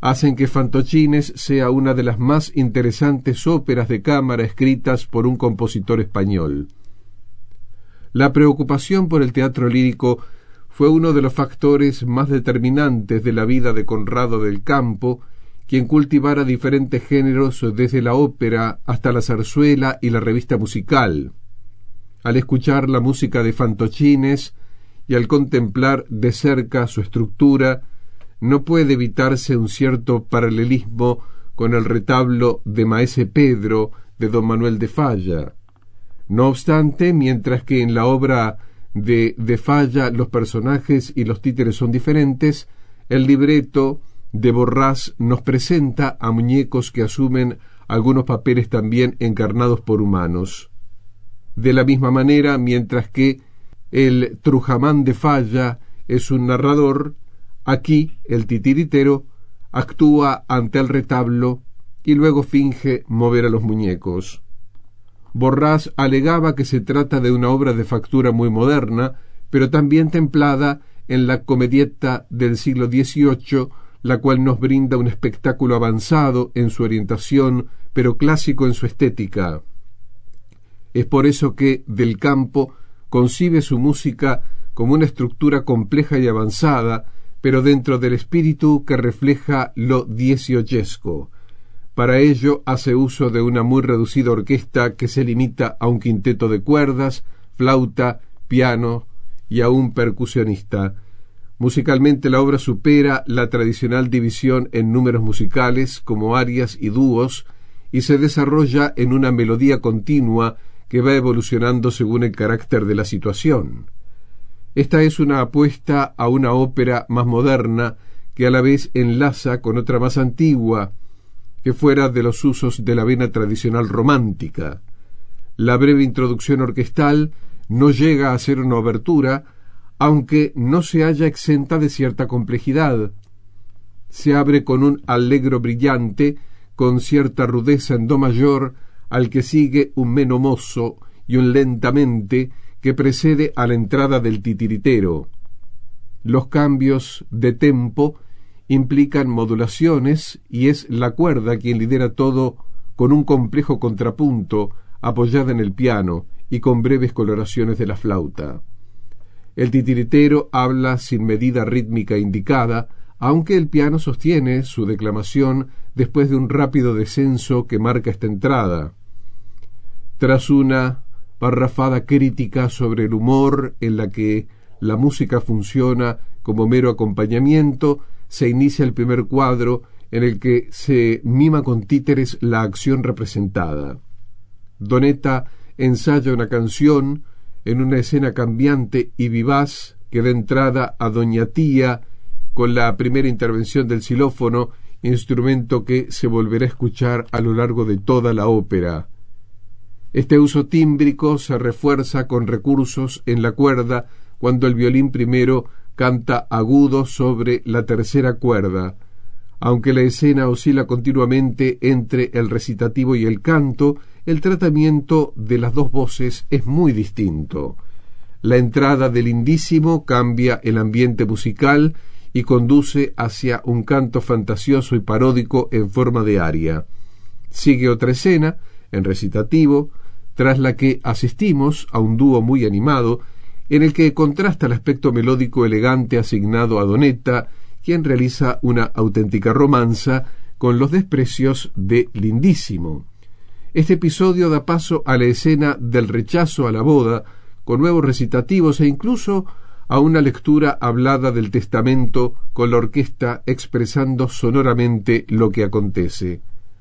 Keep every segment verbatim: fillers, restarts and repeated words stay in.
hacen que Fantocines sea una de las más interesantes óperas de cámara escritas por un compositor español. La preocupación por el teatro lírico fue uno de los factores más determinantes de la vida de Conrado del Campo, quien cultivara diferentes géneros desde la ópera hasta la zarzuela y la revista musical. Al escuchar la música de Fantocines y al contemplar de cerca su estructura, no puede evitarse un cierto paralelismo con el retablo de Maese Pedro de don Manuel de Falla. No obstante, mientras que en la obra de de Falla los personajes y los títeres son diferentes, el libreto de Borrás nos presenta a muñecos que asumen algunos papeles también encarnados por humanos. De la misma manera, mientras que el Trujamán de Falla es un narrador, aquí el titiritero actúa ante el retablo y luego finge mover a los muñecos. Borrás alegaba que se trata de una obra de factura muy moderna, pero también templada en la comedietta del siglo dieciocho, la cual nos brinda un espectáculo avanzado en su orientación, pero clásico en su estética. Es por eso que Del Campo concibe su música como una estructura compleja y avanzada, pero dentro del espíritu que refleja lo dieciochesco. Para ello hace uso de una muy reducida orquesta que se limita a un quinteto de cuerdas, flauta, piano y a un percusionista. Musicalmente la obra supera la tradicional división en números musicales como arias y dúos y se desarrolla en una melodía continua que va evolucionando según el carácter de la situación. Esta es una apuesta a una ópera más moderna que a la vez enlaza con otra más antigua, que fuera de los usos de la vena tradicional romántica. La breve introducción orquestal no llega a ser una obertura, aunque no se halla exenta de cierta complejidad. Se abre con un allegro brillante, con cierta rudeza en do mayor, al que sigue un meno mosso y un lentamente que precede a la entrada del titiritero. Los cambios de tempo implican modulaciones y es la cuerda quien lidera todo con un complejo contrapunto apoyada en el piano y con breves coloraciones de la flauta. El titiritero habla sin medida rítmica indicada, aunque el piano sostiene su declamación después de un rápido descenso que marca esta entrada. Tras una parrafada crítica sobre el humor en la que la música funciona como mero acompañamiento, se inicia el primer cuadro en el que se mima con títeres la acción representada. Doneta ensaya una canción en una escena cambiante y vivaz que da entrada a Doña Tía con la primera intervención del xilófono, instrumento que se volverá a escuchar a lo largo de toda la ópera. Este uso tímbrico se refuerza con recursos en la cuerda cuando el violín primero canta agudo sobre la tercera cuerda. Aunque la escena oscila continuamente entre el recitativo y el canto, el tratamiento de las dos voces es muy distinto. La entrada del lindísimo cambia el ambiente musical y conduce hacia un canto fantasioso y paródico en forma de aria. Sigue otra escena, en recitativo, tras la que asistimos a un dúo muy animado, en el que contrasta el aspecto melódico elegante asignado a Doneta, quien realiza una auténtica romanza, con los desprecios de Lindísimo. Este episodio da paso a la escena del rechazo a la boda, con nuevos recitativos e incluso a una lectura hablada del testamento con la orquesta expresando sonoramente lo que acontece.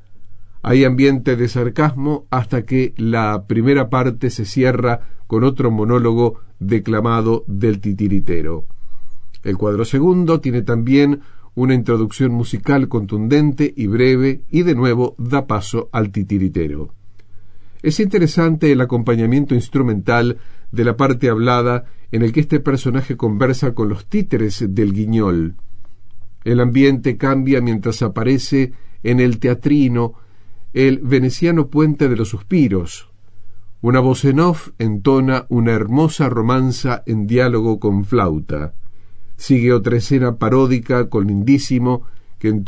Hay ambiente de sarcasmo hasta que la primera parte se cierra con otro monólogo declamado del titiritero. El cuadro segundo tiene también una introducción musical contundente y breve y de nuevo da paso al titiritero. Es interesante el acompañamiento instrumental de la parte hablada en el que este personaje conversa con los títeres del Guiñol. El ambiente cambia mientras aparece en el teatrino el veneciano Puente de los Suspiros. Una voz en off entona una hermosa romanza en diálogo con flauta. Sigue otra escena paródica con Lindísimo que